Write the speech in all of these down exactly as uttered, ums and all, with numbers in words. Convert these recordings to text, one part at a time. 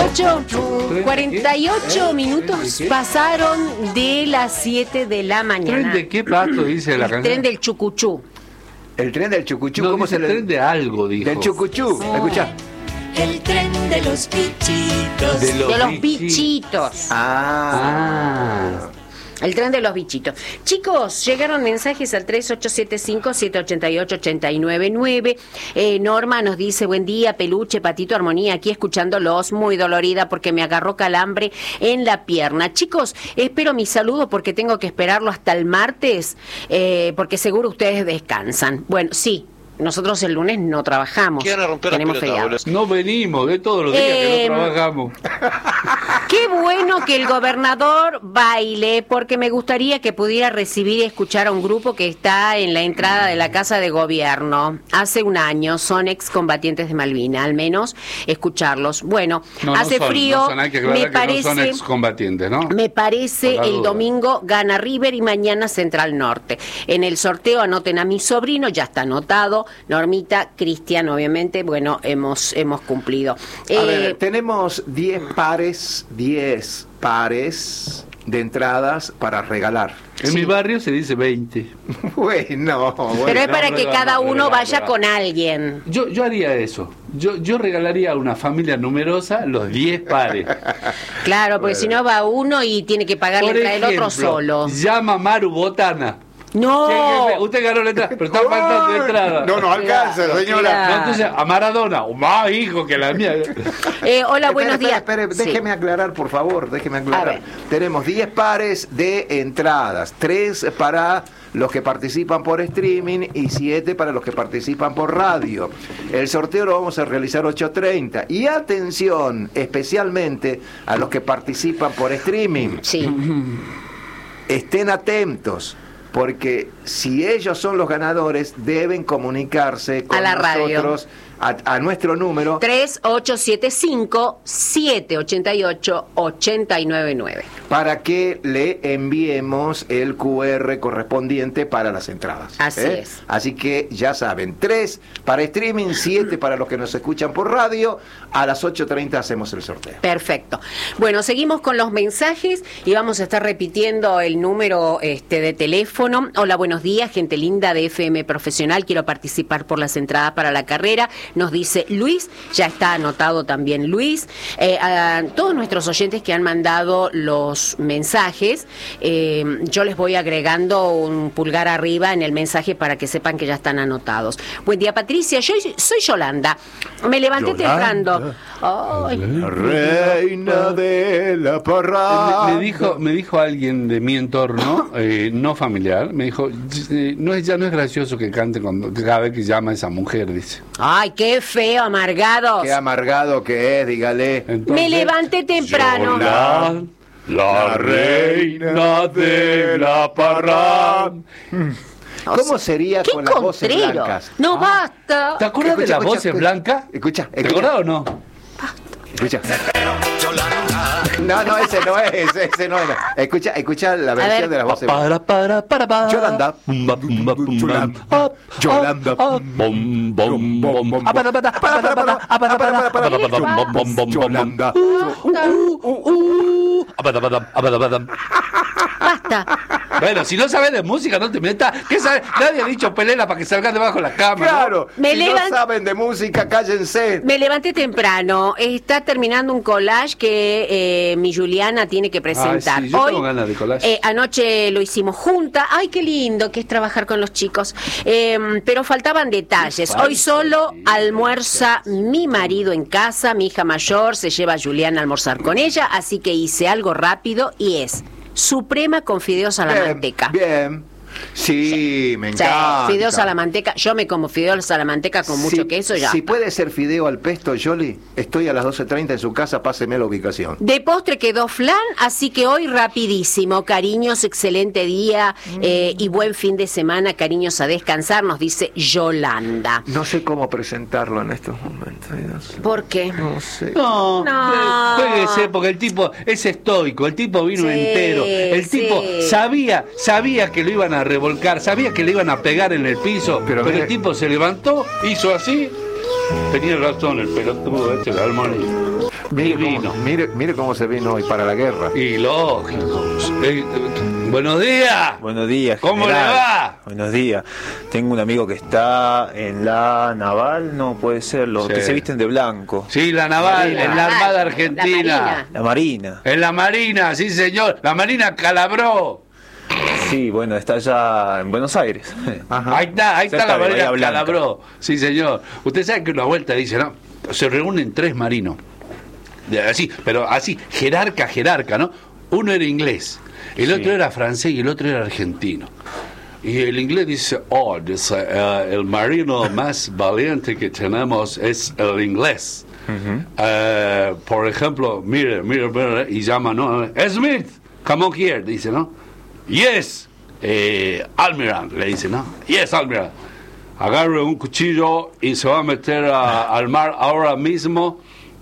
y ocho, cuarenta y ocho minutos pasaron de las siete de la mañana. ¿Tren de qué, Pato? Dice la El canción. tren del Chucuchú. El tren del Chucuchú. No, ¿Cómo dice se le tren de algo, dijo. Del Chucuchú. Sí. Escucha. El tren de los bichitos. De los, De los bichi- bichitos. Ah. Ah. El tren de los bichitos. Chicos, llegaron mensajes al tres ocho siete cinco, siete ocho ocho, ocho nueve nueve. Eh, Norma nos dice, buen día, Peluche, Patito, Armonía, aquí escuchándolos, muy dolorida porque me agarró calambre en la pierna. Chicos, espero mi saludo porque tengo que esperarlo hasta el martes, eh, porque seguro ustedes descansan. Bueno, sí. Nosotros el lunes no trabajamos. ¿Qué van a romper las Tenemos pelotas, feriado. boludo? No venimos, de todos los días Eh, que no trabajamos. Qué bueno que el gobernador baile, porque me gustaría que pudiera recibir y escuchar a un grupo que está en la entrada de la Casa de Gobierno. Hace un año, son excombatientes de Malvinas, al menos escucharlos. Bueno, No, no hace son, frío, no son, hay que aclarar me que no son parece... excombatientes, ¿no? Me parece Por la el duda. domingo gana River y mañana Central Norte. En el sorteo anoten a mi sobrino, ya está anotado. Normita, Cristian, obviamente, bueno, hemos, hemos cumplido. A Eh, ver, tenemos diez pares, diez pares de entradas para regalar. En Sí. mi barrio se dice veinte. Bueno, bueno. pero es no, para que regalo, cada uno regalo, vaya regalo. con alguien. Yo, yo haría eso. Yo, yo regalaría a una familia numerosa los diez pares. Claro, porque si no va uno y tiene que pagar la Por entrada del otro ejemplo, solo. llama Maru Botana. No. Che, jefe, usted ganó la entrada, pero está faltando entrada. No nos alcanza, Claro, señora. claro. No, entonces a Maradona, o más hijo que la mía. Eh, hola, Espere, buenos espere, días. espere, Sí. déjeme aclarar, por favor, déjeme A aclarar. ver. Tenemos diez pares de entradas, tres para los que participan por streaming y siete para los que participan por radio. El sorteo lo vamos a realizar ocho treinta. Y atención, especialmente a los que participan por streaming. Sí. Estén atentos, porque si ellos son los ganadores, deben comunicarse con A la radio. nosotros a, a nuestro número. tres ocho siete cinco, siete ocho ocho, ocho nueve nueve. Para que le enviemos el Q R correspondiente para las entradas. Así ¿eh? es. Así que ya saben, tres para streaming, siete para los que nos escuchan por radio. A las ocho treinta hacemos el sorteo. Perfecto. Bueno, seguimos con los mensajes y vamos a estar repitiendo el número este, de teléfono. Hola, buenos días, gente linda de F M Profesional. Quiero participar por las entradas para la carrera. Nos dice Luis, ya está anotado también Luis. Eh, a todos nuestros oyentes que han mandado los mensajes, eh, yo les voy agregando un pulgar arriba en el mensaje para que sepan que ya están anotados. Buen día, Patricia. Yo soy Yolanda. Me levanté temprano. Ay. La reina de la parranda. Me, me dijo, me dijo alguien de mi entorno, eh, no familiar, me dijo, eh, no es, ya no es gracioso que cante cuando, cada vez que llama a esa mujer, dice. Ay, qué feo, amargados. Qué amargado que es, dígale. Entonces, Me levanté temprano. Yolanda, la reina de la parranda. O ¿Cómo sea, sería qué con las voces contrero. blancas? No, basta. ¿Te acuerdas de Escucha, las escucha, voces escucha. blancas? Escucha, ¿Te escucha. acordás o no? Escucha. No, no, ese no es, ese no era. Escucha, escucha la ver. versión de las voces. Para, para, para, para. Yolanda. Pumba, pumba, pumba. Yolanda. Ah, Yolanda. ah, ah, bom, bom, bom. Ah, para, para, ah, para, para, ah, para, para, ah, para, para, bom, bom, bom, bom. Yolanda. Uh, uh, uh. Ah, para, para, ah, para, para. Basta. Bueno, si no sabes de música, no te metas. ¿Qué sabes? Nadie ha dicho pelela para que salgas debajo de la cama. Claro, Me si levan- no saben de música, cállense. Me levanté temprano. Está terminando un collage que eh, mi Juliana tiene que presentar. Ay, sí, yo Hoy, tengo ganas de collage. eh, anoche lo hicimos junta. Ay, qué lindo que es trabajar con los chicos. Eh, pero faltaban detalles. Hoy solo almuerza mi marido en casa. Mi hija mayor se lleva a Juliana a almorzar con ella. Así que hice algo rápido y es suprema con fideos a la Bien, manteca. bien. Sí, me Sí, encanta. fideos a la manteca. Yo me como fideos a la manteca con mucho Si- queso ya. Si puede ser fideo al pesto, Yoli, estoy a las doce treinta en su casa, páseme la ubicación. De postre quedó flan, así que hoy rapidísimo. Cariños, excelente día eh, y buen fin de semana. Cariños a descansar, nos dice Yolanda. No sé cómo presentarlo en estos momentos. ay, No sé. ¿Por qué? No sé. No, No. jueguese, porque el tipo es estoico, el tipo vino Sí, entero, el sí. tipo sabía, sabía que lo iban a revolcar, sabía que le iban a pegar en el piso, Pero pero, ve- el tipo se levantó, hizo así, tenía razón el pelotudo este, el armonía. Mire Divino. cómo, mire, mire cómo se vino hoy para la guerra. Y lógico. Eh, buenos días. Buenos días, ¿Cómo general. le va? Buenos días. Tengo un amigo que está en la naval, no puede ser, los Sí. que se visten de blanco. Sí, la naval, Marina. en la Armada La Argentina. Marina. La Marina. En la Marina, sí señor. La Marina Calabró. Sí, bueno, está allá en Buenos Aires. Ajá. Ahí está, ahí está Cerca la de Marina Bahía Blanca. Calabró. Sí señor. Usted sabe que una vuelta dice, ¿no? Se reúnen tres marinos. De- Así, pero así, jerarca, jerarca, ¿no? Uno era inglés, el Sí. otro era francés y el otro era argentino. Y el inglés dice, oh, dice, eh, el marino más valiente que tenemos es el inglés. Ujú. Eh, por ejemplo, mire, mire, mire, y llama, ¿no? Smith, come on here, dice, ¿no? Yes, eh, Almirante, le dice, ¿no? Yes, Almirante. Agarre un cuchillo y se va a meter a- al mar ahora mismo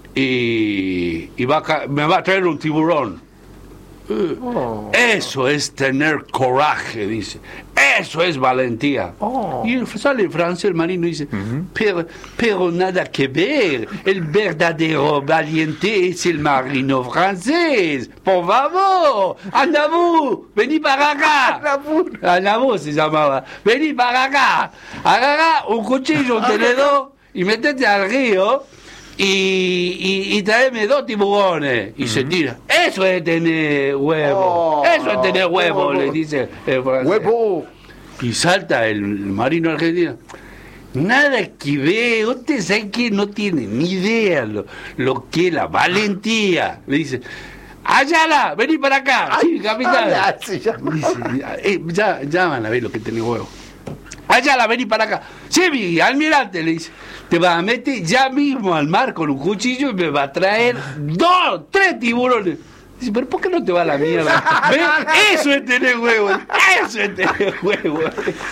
y, y va a ca- me va a traer un tiburón. Eh, Eso es tener coraje, dice. Eso es valentía. Y sale el francés, el marino, y dice, pero, pero nada que ver. El verdadero valiente es el marino francés. Por favor, Andabú, vení para acá. Andabú se llamaba. Vení para acá. Agarra un cuchillo, un tenedor y metete al río. Y, y, y traeme dos tiburones. Y se tira. Eso es tener huevo. Oh, Eso es tener huevo, huevo. le dice el francés. ¡Huevo! Y salta el marino argentino. Nada que ver. Usted sabe que no tiene ni idea lo, lo que es la valentía. Le dice. Ayala, vení para acá. Sí, capitán. Ah, se llama. Dice, eh, ya, ya van a ver lo que tiene huevo. Ayala, vení para acá. Sí, mi almirante, le dice. Te vas a meter ya mismo al mar con un cuchillo y me va a traer dos, tres tiburones. Dice, pero ¿por qué no te va a la mierda? ¿Ves? Eso es tener huevo. Eso es tener huevo.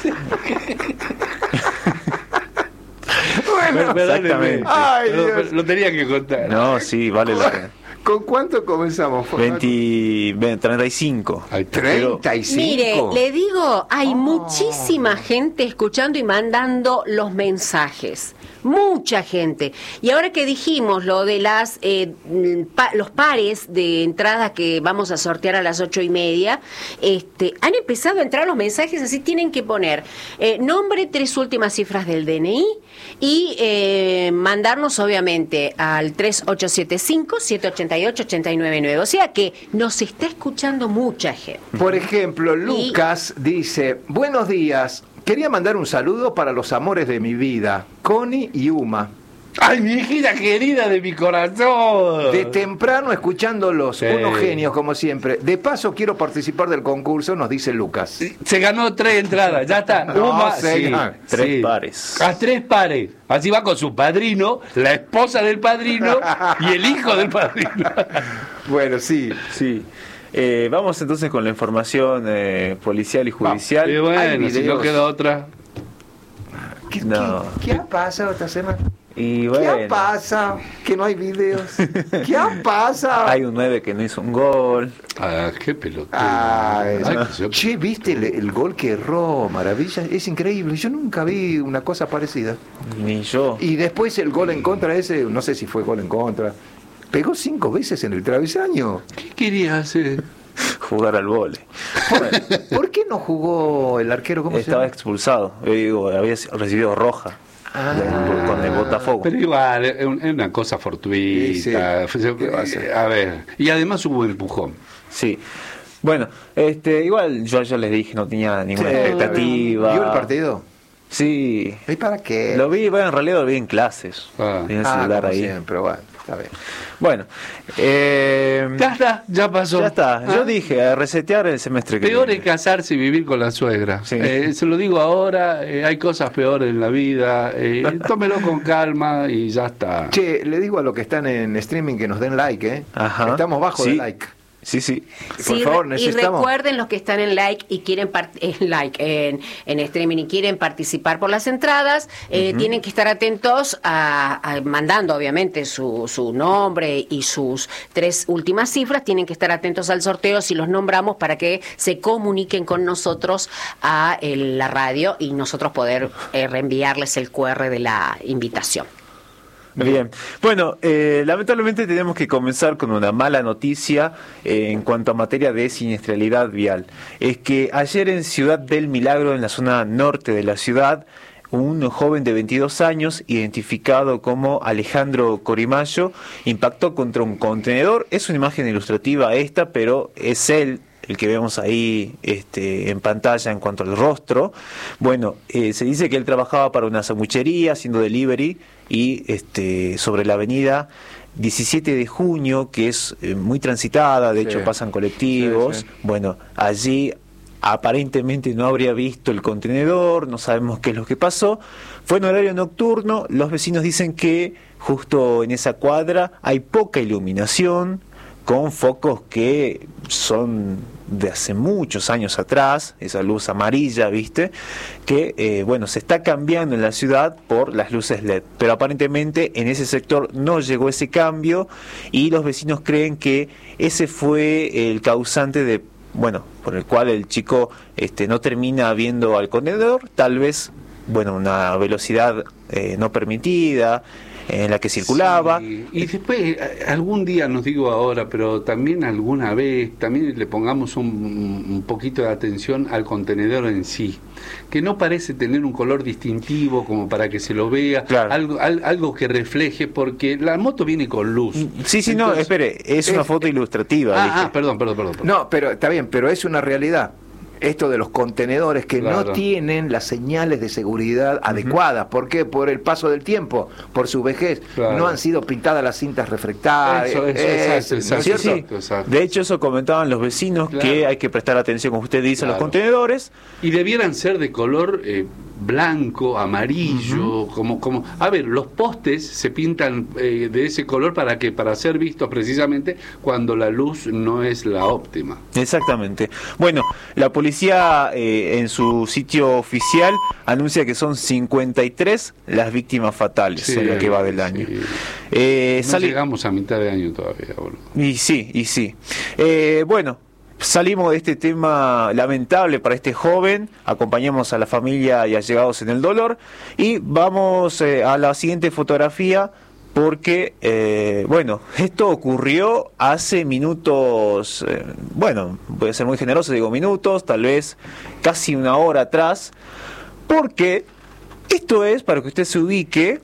Bueno, Exactamente. Ay, Lo, Dios. lo tenía que contar. No, sí, vale la pena. ¿Con cuánto comenzamos? veinte, veinte, treinta y cinco. Ahí está. treinta y cinco. Mire, le digo, hay muchísima gente escuchando y mandando los mensajes. Mucha gente. Y ahora que dijimos lo de las eh, pa- los pares de entradas que vamos a sortear a las ocho y media, este, han empezado a entrar los mensajes, así tienen que poner eh, nombre, tres últimas cifras del D N I y eh, mandarnos obviamente al tres ocho siete cinco, siete ocho ocho, ocho nueve nueve. O sea que nos está escuchando mucha gente. Por ejemplo, Lucas dice, buenos días, quería mandar un saludo para los amores de mi vida, Connie y Uma. ¡Ay, mi hijita querida de mi corazón! De temprano escuchándolos, Sí. unos genios como siempre. De paso quiero participar del concurso, nos dice Lucas. Se ganó tres entradas, ya está. No, Uma, se sí, ganó. Tres pares. A tres pares. Así va con su padrino, la esposa del padrino y el hijo del padrino. Bueno, sí. Sí. Eh, vamos entonces con la información eh, policial y judicial. Y Hay bueno, si no videos. queda otra. ¿Qué, No. qué, ¿Qué ha pasado esta semana? Y ¿Qué bueno, pasa? Que no hay videos. ¿Qué pasa? hay un nueve que no hizo un gol. Ah, qué pelotudo. Ay, Ay, que se- che, ¿viste el, el gol que erró? Maravilla, es increíble. Yo nunca vi una cosa parecida. Ni yo. Y después el gol en contra ese, no sé si fue gol en contra, pegó cinco veces en el travesaño. ¿Qué quería hacer? Jugar al vole. ¿Por, ¿por qué no jugó el arquero? ¿Cómo se Estaba llama? expulsado. Yo digo, había recibido roja Ah. de- con el Botafogo. Pero igual, es un- es una cosa fortuita. Sí, sí. ¿Qué va a hacer? A ver, y además hubo empujón. Sí. Bueno, este, igual yo ya les dije, no tenía ninguna Sí, expectativa. ¿Vio el partido? Sí. ¿Y para qué? Lo vi, bueno, en realidad lo vi en clases. Ah. Tenía el Ah, celular como ahí. siempre, bueno, está bien. Bueno, eh, Ya está, ya pasó. ya está. Yo Ah. dije, a resetear el semestre que Peor es viene. casarse y vivir con la suegra. Sí. Eh, se lo digo ahora, eh, hay cosas peores en la vida. Eh, tómelo con calma y ya está. Che, le digo a los que están en streaming que nos den like, ¿eh? Ajá. Estamos bajo Sí. de like. Sí, sí. Por Sí, favor, y necesitamos... recuerden los que están en like y quieren part- en like en, en streaming y quieren participar por las entradas, eh, tienen que estar atentos a, a- mandando obviamente su, su nombre y sus tres últimas cifras, tienen que estar atentos al sorteo si los nombramos para que se comuniquen con nosotros a el- la radio y nosotros poder eh, reenviarles el Q R de la invitación. Bien, bueno, eh, lamentablemente tenemos que comenzar con una mala noticia eh, en cuanto a materia de siniestralidad vial. Es que ayer en Ciudad del Milagro, en la zona norte de la ciudad, un joven de veintidós años, identificado como Alejandro Corimayo, impactó contra un contenedor. Es una imagen ilustrativa esta, pero es él el que vemos ahí este, en pantalla en cuanto al rostro. Bueno, eh, se dice que él trabajaba para una sanguchería haciendo delivery y este, sobre la avenida diecisiete de junio, que es eh, muy transitada, de sí. hecho pasan colectivos. Sí, sí. Bueno, allí aparentemente no habría visto el contenedor, no sabemos qué es lo que pasó. Fue en horario nocturno, los vecinos dicen que justo en esa cuadra hay poca iluminación, con focos que son de hace muchos años atrás, esa luz amarilla, ¿viste? Que, eh, bueno, se está cambiando en la ciudad por las luces L E D, pero aparentemente en ese sector no llegó ese cambio y los vecinos creen que ese fue el causante de, bueno, por el cual el chico este, no termina viendo al contenedor, tal vez, bueno, una velocidad eh, no permitida, en la que circulaba. Sí. Y después, algún día, nos digo ahora, pero también alguna vez, también le pongamos un, un poquito de atención al contenedor en sí, que no parece tener un color distintivo como para que se lo vea, claro. algo, al, algo que refleje, porque la moto viene con luz. Sí, sí, Entonces, no, espere, es, es una foto ilustrativa. Ah, ah perdón, perdón, perdón, perdón. No, pero está bien, pero es una realidad. Esto de los contenedores que claro. no tienen las señales de seguridad uh-huh. adecuadas. ¿Por qué? Por el paso del tiempo, por su vejez. Claro. No han sido pintadas las cintas reflectadas. Eso, eso, eh, exacto, exacto, sí, exacto, exacto. De hecho, eso comentaban los vecinos, claro. que hay que prestar atención, como usted dice, claro. a los contenedores. Y debieran ser de color eh, blanco, amarillo, uh-huh. como, como... A ver, los postes se pintan eh, de ese color para que para ser vistos precisamente cuando la luz no es la óptima. Exactamente. Bueno, la policía policía eh, en su sitio oficial anuncia que son cincuenta y tres las víctimas fatales sí, en lo que va del año. Sí. Eh, no sale... llegamos a mitad de año todavía. Bueno. Y sí, y sí. Eh, bueno, salimos de este tema lamentable para este joven, acompañamos a la familia y allegados en el dolor y vamos eh, a la siguiente fotografía. Porque, eh, bueno, esto ocurrió hace minutos, eh, bueno, voy a ser muy generoso, digo minutos, tal vez casi una hora atrás, porque esto es, para que usted se ubique,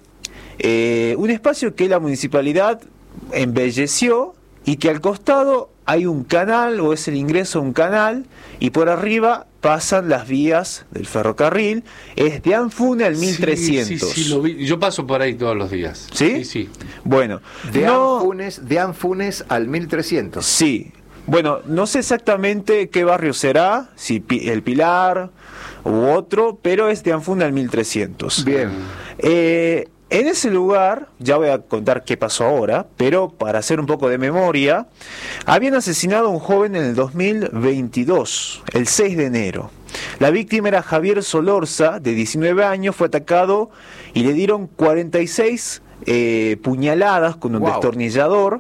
eh, un espacio que la municipalidad embelleció y que al costado hay un canal, o es el ingreso a un canal, y por arriba pasan las vías del ferrocarril. Es de Anfune al mil trescientos. Sí, sí, sí, lo vi. Yo paso por ahí todos los días. ¿Sí? Sí, sí. Bueno. De, no... Anfunes, de Anfunes al mil trescientos. Sí. Bueno, no sé exactamente qué barrio será, si el Pilar u otro, pero es de Anfune al mil trescientos. Bien. Eh... En ese lugar, ya voy a contar qué pasó ahora, pero para hacer un poco de memoria, habían asesinado a un joven en el dos mil veintidós, el seis de enero. La víctima era Javier Solorza, de diecinueve años, fue atacado y le dieron cuarenta y seis eh, puñaladas con un wow. destornillador.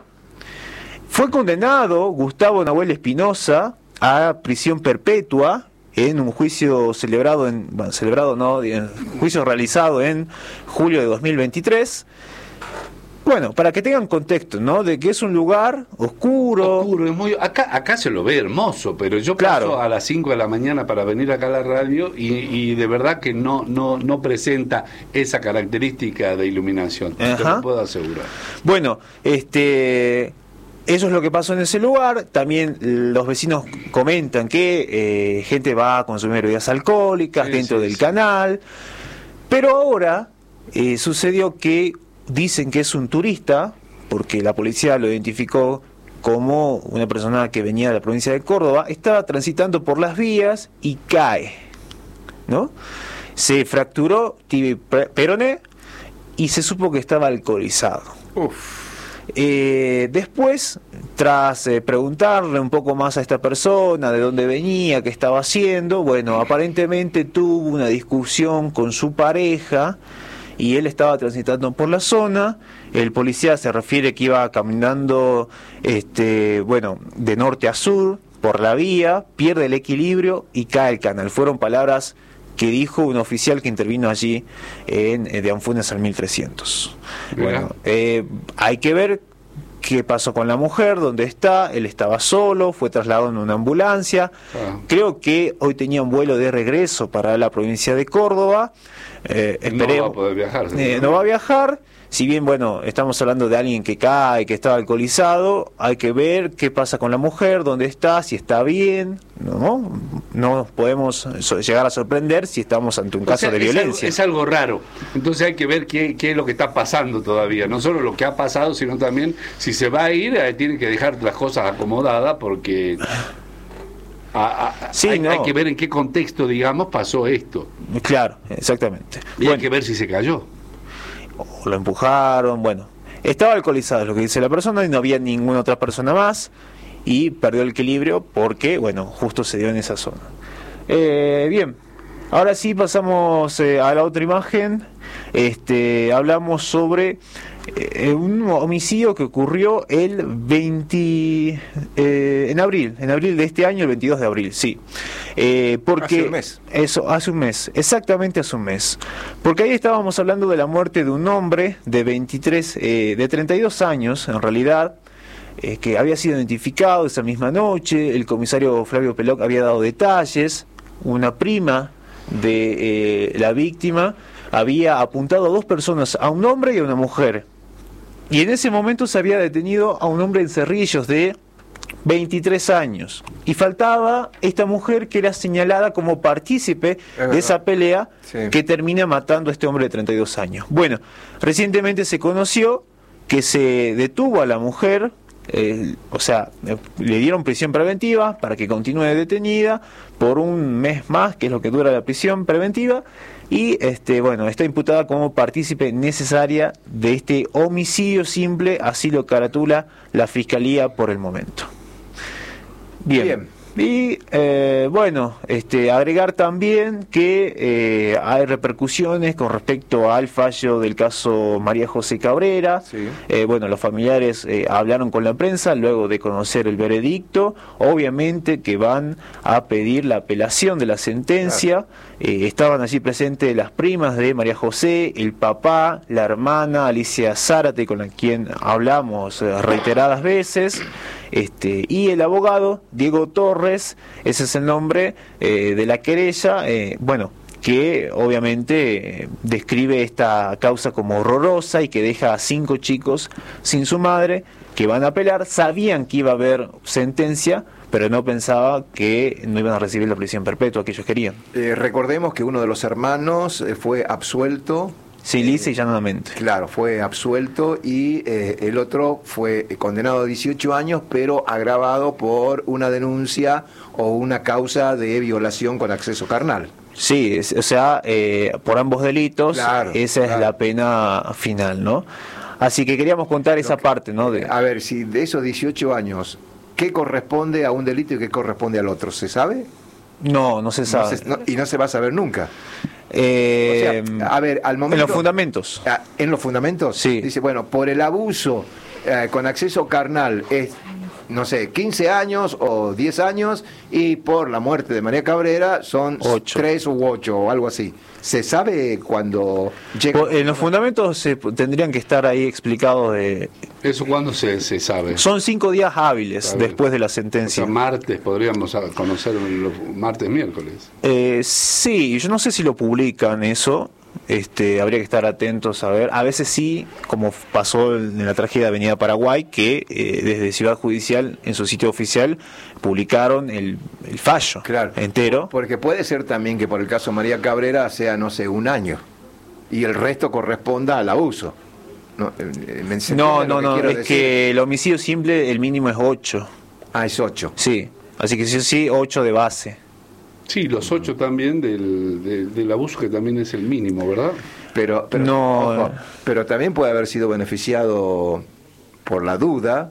Fue condenado Gustavo Nahuel Espinosa a prisión perpetua, en un juicio celebrado en bueno, celebrado no, en juicio realizado en julio de dos mil veintitrés. Bueno, para que tengan contexto, ¿no? De que es un lugar oscuro. Oscuro, es muy acá acá se lo ve hermoso, pero yo claro. paso a las cinco de la mañana para venir acá a la radio y, y de verdad que no no no presenta esa característica de iluminación. Ajá. Te lo puedo asegurar. Bueno, este eso es lo que pasó en ese lugar. También los vecinos comentan que eh, gente va a consumir bebidas alcohólicas sí, dentro sí, del sí. canal. Pero ahora eh, sucedió que dicen que es un turista, porque la policía lo identificó como una persona que venía de la provincia de Córdoba, estaba transitando por las vías y cae, ¿no? Se fracturó tibia y peroné y se supo que estaba alcoholizado. Uf. Eh, después, tras eh, preguntarle un poco más a esta persona de dónde venía, qué estaba haciendo, bueno, aparentemente tuvo una discusión con su pareja y él estaba transitando por la zona. El policía se refiere que iba caminando, este, bueno, de norte a sur por la vía, pierde el equilibrio y cae al canal. Fueron palabras que dijo un oficial que intervino allí en eh, de Anfunes al mil trescientos. Bueno, eh, hay que ver qué pasó con la mujer, dónde está. Él estaba solo, fue trasladado en una ambulancia. Ah. Creo que hoy tenía un vuelo de regreso para la provincia de Córdoba. Eh, esperemos, no va a poder viajar. Eh, no va a viajar. Si bien, bueno, estamos hablando de alguien que cae, que estaba alcoholizado, hay que ver qué pasa con la mujer, dónde está, si está bien, ¿no? No nos podemos llegar a sorprender si estamos ante un caso o sea, de es violencia. Algo, es algo raro. Entonces hay que ver qué, qué es lo que está pasando todavía. No solo lo que ha pasado, sino también si se va a ir, tiene que dejar las cosas acomodadas porque... A, a, sí, hay, no. hay que ver en qué contexto, digamos, pasó esto. Claro, exactamente. Y bueno, hay que ver si se cayó. O lo empujaron, bueno. Estaba alcoholizado, es lo que dice la persona, y no había ninguna otra persona más, y perdió el equilibrio porque, bueno, justo se dio en esa zona. Eh, bien, ahora sí pasamos eh, a la otra imagen. Este, hablamos sobre eh, un homicidio que ocurrió el veinte eh, en abril, en abril de este año, el veintidós de abril, sí. Eh, porque hace un mes. Eso, hace un mes, exactamente hace un mes. Porque ahí estábamos hablando de la muerte de un hombre de veintitrés, eh, de treinta y dos años, en realidad, eh, que había sido identificado esa misma noche. El comisario Flavio Peloc había dado detalles. Una prima de eh, la víctima había apuntado a dos personas, a un hombre y a una mujer. Y en ese momento se había detenido a un hombre en Cerrillos de veintitrés años. Y faltaba esta mujer que era señalada como partícipe de esa pelea, sí, que termina matando a este hombre de treinta y dos años. Bueno, recientemente se conoció que se detuvo a la mujer, eh, o sea, le dieron prisión preventiva para que continúe detenida por un mes más, que es lo que dura la prisión preventiva. Y este, bueno, está imputada como partícipe necesaria de este homicidio simple, así lo caratula la Fiscalía por el momento. Bien. Bien. Y eh, bueno, este, agregar también que eh, hay repercusiones con respecto al fallo del caso María José Cabrera. Sí. Eh, bueno, los familiares eh, hablaron con la prensa luego de conocer el veredicto. Obviamente que van a pedir la apelación de la sentencia. Claro. Eh, estaban allí presentes las primas de María José, el papá, la hermana Alicia Zárate, con la quien hablamos eh, reiteradas veces. Este, y el abogado Diego Torres, ese es el nombre eh, de la querella, eh, bueno, que obviamente eh, describe esta causa como horrorosa y que deja a cinco chicos sin su madre, que van a apelar. Sabían que iba a haber sentencia, pero no pensaba que no iban a recibir la prisión perpetua que ellos querían. Eh, recordemos que uno de los hermanos eh, fue absuelto. Sí, lisa y llanamente. Claro, fue absuelto y eh, el otro fue condenado a dieciocho años, pero agravado por una denuncia o una causa de violación con acceso carnal. Sí, es, o sea, eh, por ambos delitos, claro, esa claro. es la pena final, ¿no? Así que queríamos contar esa que, parte, ¿no? De... A ver, si de esos dieciocho años, ¿qué corresponde a un delito y qué corresponde al otro? ¿Se sabe? No, no se sabe. No se, no, y no se va a saber nunca. Eh, o sea, a ver, al momento, en los fundamentos. En los fundamentos, sí. Dice, bueno, por el abuso eh, con acceso carnal es, no sé, quince años o diez años, y por la muerte de María Cabrera son tres u ocho o algo así. ¿Se sabe cuando llega? En los fundamentos se, tendrían que estar ahí explicados de... ¿Eso cuándo se, se sabe? Son cinco días hábiles ¿Sabe? después de la sentencia. O sea, martes, podríamos conocer los martes, miércoles. Eh, sí, yo no sé si lo publican eso. Este, habría que estar atentos a ver. A veces sí, como pasó en la tragedia de Avenida Paraguay, que eh, desde Ciudad Judicial, en su sitio oficial, publicaron el, el fallo claro, entero. Porque puede ser también que por el caso María Cabrera sea, no sé, un año y el resto corresponda al abuso. No, eh, no, no, no, es decir? Que el homicidio simple, el mínimo es ocho. Ah, es ocho. Sí, así que sí, sí, ocho de base. Sí, los ocho también del, del, del abuso, que también es el mínimo, ¿verdad? Pero, pero, no, ojo, pero también puede haber sido beneficiado por la duda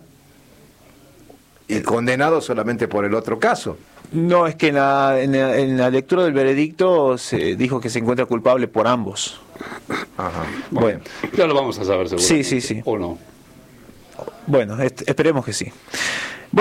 y condenado solamente por el otro caso. No, es que en la, en la, en la lectura del veredicto se dijo que se encuentra culpable por ambos. Ajá. Bueno, bueno, ya lo vamos a saber seguro. Sí, sí, sí. ¿O no? Bueno, est- esperemos que sí. Bueno,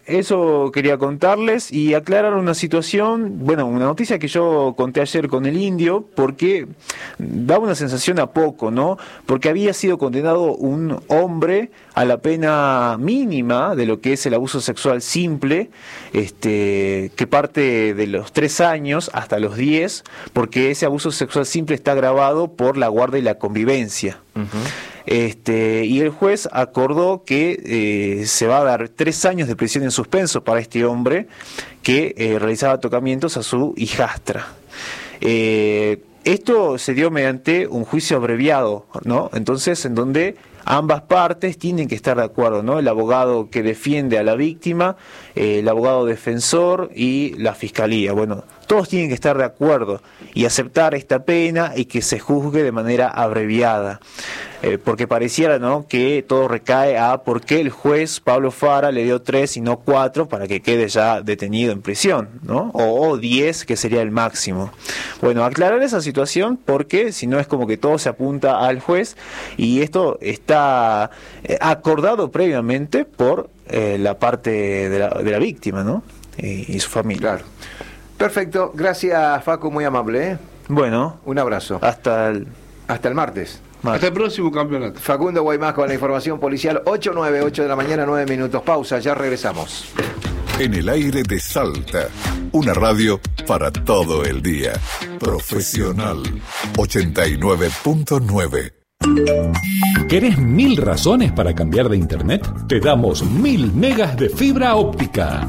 eso quería contarles y aclarar una situación, bueno, una noticia que yo conté ayer con el Indio, porque da una sensación a poco, ¿no? Porque había sido condenado un hombre a la pena mínima de lo que es el abuso sexual simple, este, que parte de los tres años hasta los diez, porque ese abuso sexual simple está agravado por la guarda y la convivencia. Uh-huh. Este, y el juez acordó que eh, se va a dar tres años de prisión en suspenso para este hombre que eh, realizaba tocamientos a su hijastra. Eh, esto se dio mediante un juicio abreviado, ¿no? Entonces, en donde ambas partes tienen que estar de acuerdo, ¿no? El abogado que defiende a la víctima, eh, el abogado defensor y la fiscalía. Bueno, todos tienen que estar de acuerdo y aceptar esta pena y que se juzgue de manera abreviada. Eh, porque pareciera, ¿no?, que todo recae a por qué el juez Pablo Fara le dio tres y no cuatro para que quede ya detenido en prisión, ¿no? O, o diez, que sería el máximo. Bueno, aclarar esa situación porque si no es como que todo se apunta al juez y esto está eh, acordado previamente por eh, la parte de la, de la víctima, ¿no? Eh, y su familia. Claro. Perfecto. Gracias, Facu, muy amable, ¿eh? Bueno. Un abrazo. Hasta el... Hasta el martes. Hasta el próximo campeonato. Facundo Guaymás con la información policial. Ocho nueve, ocho de la mañana, nueve minutos. Pausa, ya regresamos. En el aire de Salta, una radio para todo el día. Profesional ochenta y nueve punto nueve. ¿Querés mil razones para cambiar de internet? Te damos mil megas de fibra óptica.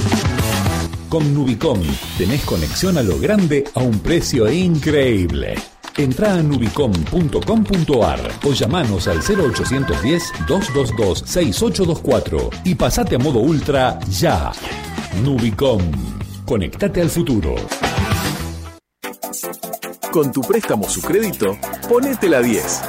Con Nubicom tenés conexión a lo grande a un precio increíble. Entrá a nubicom punto com punto ar o llamanos al cero ochocientos diez, doscientos veintidós, sesenta y ocho veinticuatro y pasate a modo ultra ya. Nubicom. Conectate al futuro. Con tu préstamo Sucrédito, ponete la diez.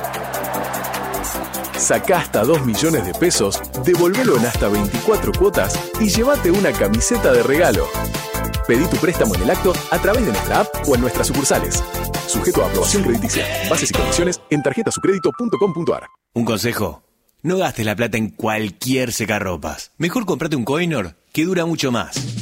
Sacá hasta dos millones de pesos, devolvelo en hasta veinticuatro cuotas y llévate una camiseta de regalo. Pedí tu préstamo en el acto a través de nuestra app o en nuestras sucursales. Sujeto a aprobación crediticia. Bases y condiciones en tarjeta sucrédito punto com punto ar. Un consejo: no gastes la plata en cualquier secarropas. Mejor comprate un Coinor que dura mucho más.